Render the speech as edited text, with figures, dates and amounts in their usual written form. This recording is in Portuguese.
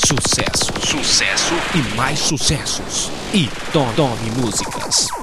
Sucesso, sucesso e mais sucessos. E Tome Músicas.